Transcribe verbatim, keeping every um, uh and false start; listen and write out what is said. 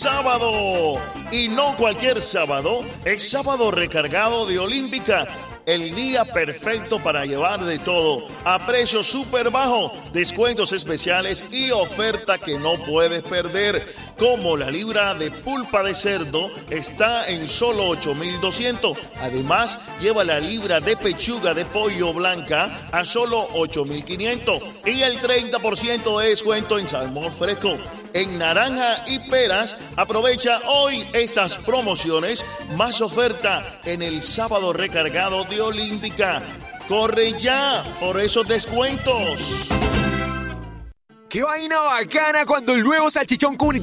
sábado. Y no cualquier sábado, es sábado recargado de Olímpica. El día perfecto para llevar de todo a precio súper bajo, descuentos especiales y oferta que no puedes perder. Como la libra de pulpa de cerdo está en solo ocho mil doscientos. Además, lleva la libra de pechuga de pollo blanca a solo ocho mil quinientos. Y el treinta por ciento de descuento en salmón fresco. En naranja y peras, aprovecha hoy estas promociones, más oferta en el sábado recargado de Olímpica. ¡Corre ya por esos descuentos! ¡Qué vaina bacana cuando el nuevo salchichón Cuny